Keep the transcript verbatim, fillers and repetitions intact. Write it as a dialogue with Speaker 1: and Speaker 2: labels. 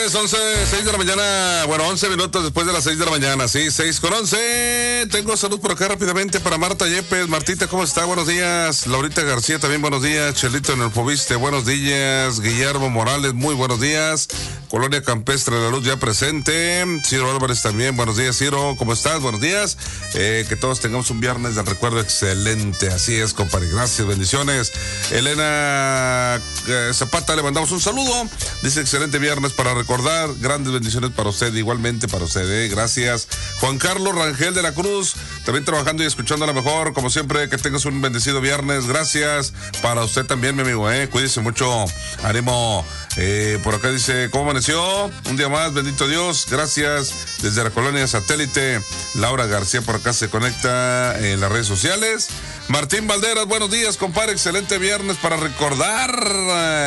Speaker 1: tardes, once, seis de la mañana, bueno, once minutos después de las seis de la mañana, sí, seis con once. Tengo salud por acá rápidamente para Marta Yepes. Martita, ¿cómo está? Buenos días. Laurita García, también buenos días. Chelito en el Fobiste, buenos días. Guillermo Morales, muy buenos días. Colonia Campestre de la Luz ya presente. Ciro Álvarez también, buenos días, Ciro, ¿cómo estás? Buenos días. Eh, que todos tengamos un viernes del recuerdo excelente, así es, compadre, gracias, bendiciones. Elena eh, Zapata, le mandamos un saludo. Dice, excelente viernes para recordar, grandes bendiciones para usted, igualmente para usted, eh, gracias. Juan Carlos Rangel de la Cruz, también trabajando y escuchando a lo mejor, como siempre, que tengas un bendecido viernes, gracias. Para usted también, mi amigo, eh, cuídese mucho, ánimo. Eh, por acá dice, ¿cómo amaneció? Un día más, bendito Dios, gracias. Desde la colonia Satélite, Laura García por acá se conecta en las redes sociales. Martín Valderas, buenos días, compadre, excelente viernes para recordar.